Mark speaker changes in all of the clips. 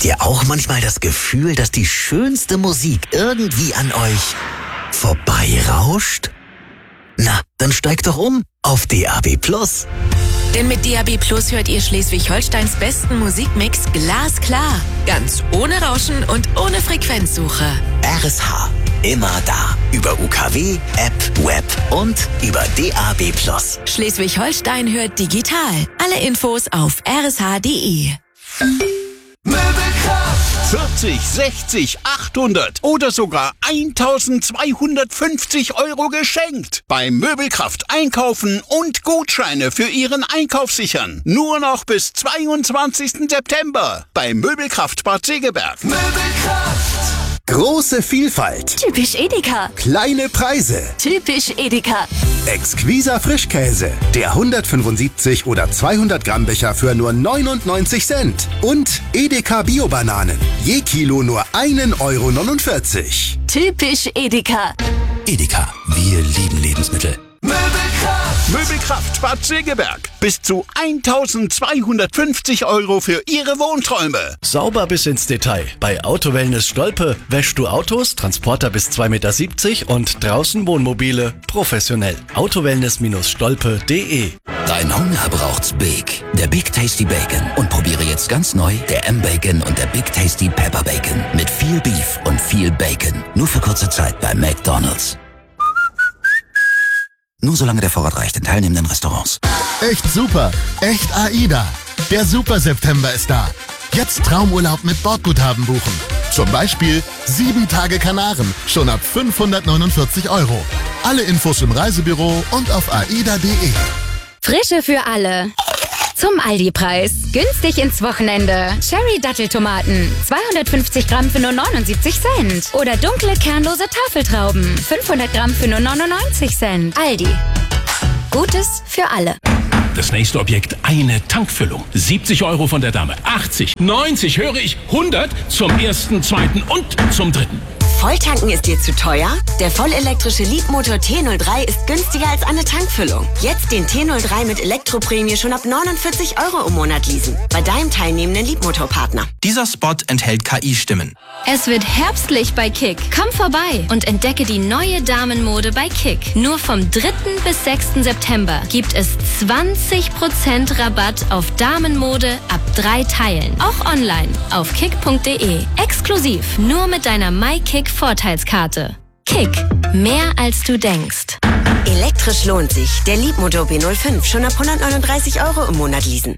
Speaker 1: ihr auch manchmal das Gefühl, dass die schönste Musik irgendwie an euch vorbeirauscht? Na, dann steigt doch um auf DAB+.
Speaker 2: Denn mit DAB+ hört ihr Schleswig-Holsteins besten Musikmix glasklar. Ganz ohne Rauschen und ohne Frequenzsuche.
Speaker 1: RSH. Immer da. Über UKW, App, Web und über DAB+.
Speaker 2: Schleswig-Holstein hört digital. Alle Infos auf rsh.de.
Speaker 3: Möbelkraft! 40, 60, 800 oder sogar 1250 € geschenkt. Bei Möbelkraft einkaufen und Gutscheine für Ihren Einkauf sichern. Nur noch bis 22. September bei Möbelkraft Bad Segeberg. Möbelkraft!
Speaker 4: Große Vielfalt.
Speaker 5: Typisch Edeka.
Speaker 4: Kleine Preise.
Speaker 5: Typisch Edeka.
Speaker 4: Exquiser Frischkäse. Der 175 oder 200 Gramm Becher für nur 99 Cent. Und Edeka Bio-Bananen. Je Kilo nur 1,49 €.
Speaker 5: Typisch Edeka.
Speaker 1: Edeka, wir lieben Lebensmittel.
Speaker 3: Möbelkraft! Möbelkraft Bad Segeberg. Bis zu 1250 € für Ihre Wohnträume.
Speaker 6: Sauber bis ins Detail. Bei Autowellness Stolpe wäschst du Autos, Transporter bis 2,70 Meter und draußen Wohnmobile professionell. Autowellness-stolpe.de.
Speaker 1: Dein Hunger braucht's Big. Der Big Tasty Bacon. Und probiere jetzt ganz neu der M-Bacon und der Big Tasty Pepper Bacon. Mit viel Beef und viel Bacon. Nur für kurze Zeit bei McDonald's. Nur solange der Vorrat reicht in teilnehmenden Restaurants.
Speaker 7: Echt super. Echt AIDA. Der Super September ist da. Jetzt Traumurlaub mit Bordguthaben buchen. Zum Beispiel 7 Tage Kanaren. Schon ab 549 €. Alle Infos im Reisebüro und auf aida.de.
Speaker 8: Frische für alle. Zum Aldi-Preis. Günstig ins Wochenende. Cherry-Datteltomaten. 250 Gramm für nur 79 Cent. Oder dunkle, kernlose Tafeltrauben. 500 Gramm für nur 99 Cent. Aldi. Gutes für alle.
Speaker 9: Das nächste Objekt, eine Tankfüllung. 70 € von der Dame. 80, 90, höre ich, 100 zum ersten, zweiten und zum dritten.
Speaker 10: Volltanken ist dir zu teuer? Der vollelektrische Leapmotor T03 ist günstiger als eine Tankfüllung. Jetzt den T03 mit Elektroprämie schon ab 49 € im Monat leasen. Bei deinem teilnehmenden Leapmotor-Partner.
Speaker 11: Dieser Spot enthält KI-Stimmen.
Speaker 8: Es wird herbstlich bei Kick. Komm vorbei und entdecke die neue Damenmode bei Kick. Nur vom 3. bis 6. September gibt es 20% Rabatt auf Damenmode ab 3 Teilen. Auch online auf kick.de. Exklusiv nur mit deiner MyKick-Vorteilskarte. Kick. Mehr als du denkst.
Speaker 10: Elektrisch lohnt sich. Der Leapmotor B05 schon ab 139 € im Monat leasen.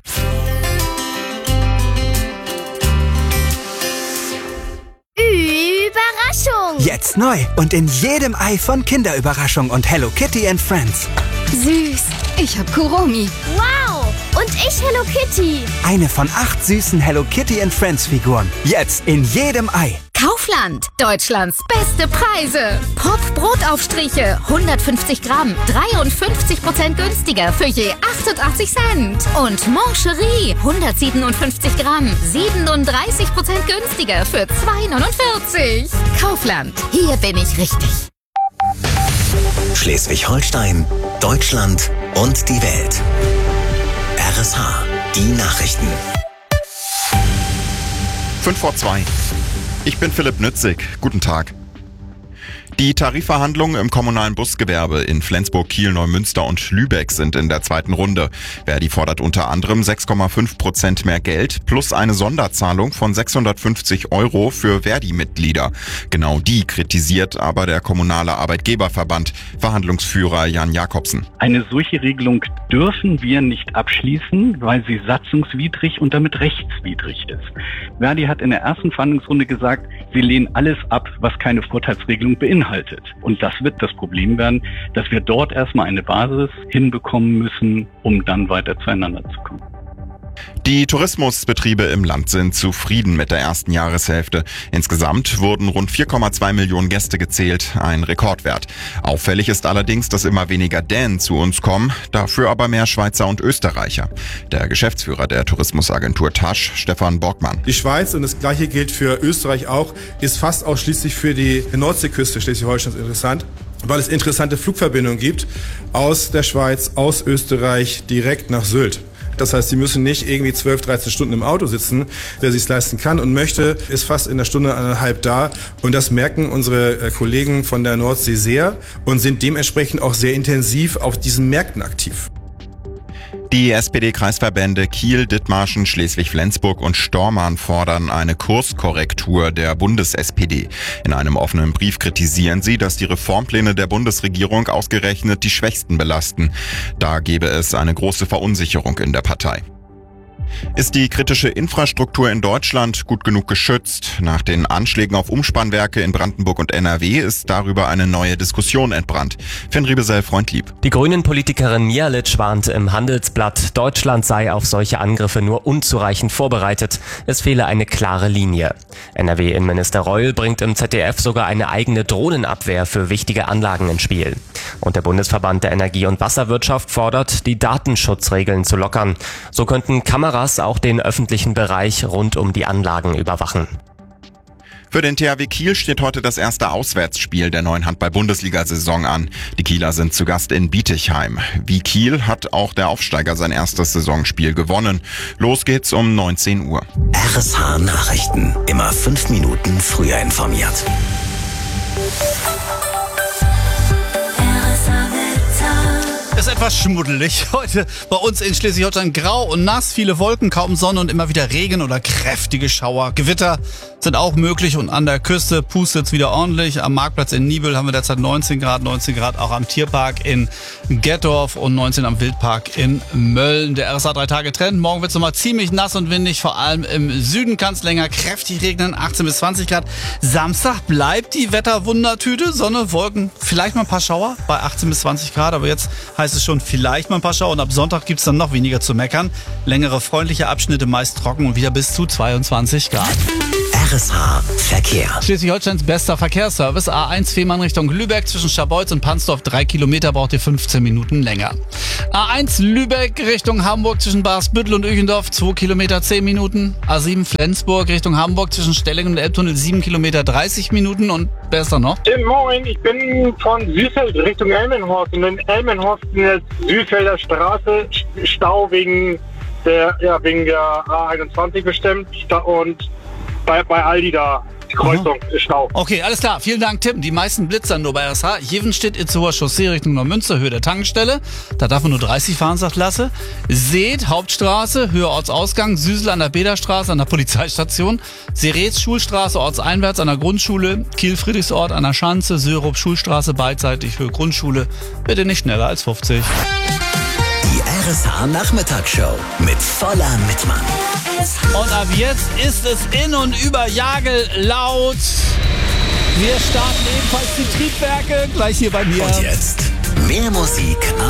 Speaker 12: Überraschung!
Speaker 13: Jetzt neu und in jedem Ei von Kinderüberraschung und Hello Kitty and Friends.
Speaker 12: Süß. Ich hab Kuromi. Wow! Und ich Hello Kitty.
Speaker 13: Eine von 8 süßen Hello Kitty and Friends Figuren. Jetzt in jedem Ei.
Speaker 5: Kaufland. Deutschlands beste Preise. Pop-Brotaufstriche. 150 Gramm. 53% günstiger für je 88 Cent. Und Moncherie. 157 Gramm. 37% günstiger für 2,49 €. Kaufland. Hier bin ich richtig.
Speaker 1: Schleswig-Holstein, Deutschland und die Welt. RSH, die Nachrichten.
Speaker 14: 5:02. Ich bin Philipp Nützig. Guten Tag. Die Tarifverhandlungen im kommunalen Busgewerbe in Flensburg, Kiel, Neumünster und Lübeck sind in der zweiten Runde. Verdi fordert unter anderem 6,5% mehr Geld plus eine Sonderzahlung von 650 € für Verdi-Mitglieder. Genau die kritisiert aber der kommunale Arbeitgeberverband, Verhandlungsführer Jan Jakobsen.
Speaker 15: Eine solche Regelung dürfen wir nicht abschließen, weil sie satzungswidrig und damit rechtswidrig ist. Verdi hat in der ersten Verhandlungsrunde gesagt, sie lehnen alles ab, was keine Vorteilsregelung beinhaltet. Und das wird das Problem werden, dass wir dort erstmal eine Basis hinbekommen müssen, um dann weiter zueinander zu kommen.
Speaker 14: Die Tourismusbetriebe im Land sind zufrieden mit der ersten Jahreshälfte. Insgesamt wurden rund 4,2 Millionen Gäste gezählt, ein Rekordwert. Auffällig ist allerdings, dass immer weniger Dänen zu uns kommen, dafür aber mehr Schweizer und Österreicher. Der Geschäftsführer der Tourismusagentur Tasch, Stefan Borgmann.
Speaker 16: Die Schweiz, und das Gleiche gilt für Österreich auch, ist fast ausschließlich für die Nordseeküste Schleswig-Holsteins interessant, weil es interessante Flugverbindungen gibt aus der Schweiz, aus Österreich direkt nach Sylt. Das heißt, Sie müssen nicht irgendwie 12, 13 Stunden im Auto sitzen. Wer sich es leisten kann und möchte, ist fast in einer Stunde, 1,5 da. Und das merken unsere Kollegen von der Nordsee sehr und sind dementsprechend auch sehr intensiv auf diesen Märkten aktiv.
Speaker 14: Die SPD-Kreisverbände Kiel, Dithmarschen, Schleswig-Flensburg und Stormarn fordern eine Kurskorrektur der Bundes-SPD. In einem offenen Brief kritisieren sie, dass die Reformpläne der Bundesregierung ausgerechnet die Schwächsten belasten. Da gebe es eine große Verunsicherung in der Partei. Ist die kritische Infrastruktur in Deutschland gut genug geschützt? Nach den Anschlägen auf Umspannwerke in Brandenburg und NRW ist darüber eine neue Diskussion entbrannt. Finn Riebesell, Freundlieb.
Speaker 17: Die Grünen-Politikerin Mihalic warnt im Handelsblatt, Deutschland sei auf solche Angriffe nur unzureichend vorbereitet. Es fehle eine klare Linie. NRW-Innenminister Reul bringt im ZDF sogar eine eigene Drohnenabwehr für wichtige Anlagen ins Spiel. Und der Bundesverband der Energie- und Wasserwirtschaft fordert, die Datenschutzregeln zu lockern. So könnten Kameras auch den öffentlichen Bereich rund um die Anlagen überwachen.
Speaker 14: Für den THW Kiel steht heute das erste Auswärtsspiel der neuen Handball-Bundesliga-Saison an. Die Kieler sind zu Gast in Bietigheim. Wie Kiel hat auch der Aufsteiger sein erstes Saisonspiel gewonnen. Los geht's um 19 Uhr.
Speaker 1: RSH Nachrichten. Immer 5 Minuten früher informiert.
Speaker 18: Ist etwas schmuddelig. Heute bei uns in Schleswig-Holstein grau und nass, viele Wolken, kaum Sonne und immer wieder Regen oder kräftige Schauer. Gewitter sind auch möglich und an der Küste pustet es wieder ordentlich. Am Marktplatz in Niebel haben wir derzeit 19 Grad auch am Tierpark in Gettorf und 19 am Wildpark in Mölln. Der RSA 3-Tage-Trend. Morgen wird es nochmal ziemlich nass und windig, vor allem im Süden kann es länger kräftig regnen, 18 bis 20 Grad. Samstag bleibt die Wetterwundertüte, Sonne, Wolken, vielleicht mal ein paar Schauer bei 18 bis 20 Grad, aber jetzt heißt es schon vielleicht mal ein paar Schauer und ab Sonntag gibt es dann noch weniger zu meckern. Längere freundliche Abschnitte, meist trocken und wieder bis zu 22 Grad.
Speaker 1: RSH Verkehr.
Speaker 18: Schleswig-Holsteins bester Verkehrsservice. A1 Fehmarn Richtung Lübeck zwischen Scharbeutz und Pansdorf 3 Kilometer, braucht ihr 15 Minuten länger. A1 Lübeck Richtung Hamburg zwischen Barsbüttel und Öchendorf 2 Kilometer 10 Minuten. A7 Flensburg Richtung Hamburg zwischen Stellingen und Elbtunnel 7 Kilometer 30 Minuten und wer ist da noch?
Speaker 19: Moin, ich bin von Süßfeld Richtung Elmenhorst und in Elmenhorst in der Süßfelder Straße Stau wegen der A21 bestimmt und bei Aldi da, die Kreuzung, Stau.
Speaker 18: Okay, alles klar. Vielen Dank, Tim. Die meisten blitzern nur bei RSH. Jevenstedt, Itzehoer Chaussee Richtung Neumünster, Höhe der Tankstelle. Da darf man nur 30 fahren, sagt Lasse. Seet, Hauptstraße, Höhe Ortsausgang. Süsel an der Bederstraße, an der Polizeistation. Serets Schulstraße, ortseinwärts an der Grundschule. Kiel-Friedrichsort an der Schanze. Sörup Schulstraße, beidseitig, Höhe Grundschule. Bitte nicht schneller als 50.
Speaker 1: Die RSH Nachmittagsshow mit voller Mitmann.
Speaker 18: Und ab jetzt ist es in und über Jagel laut. Wir starten ebenfalls die Triebwerke gleich hier bei mir.
Speaker 1: Und jetzt mehr Musik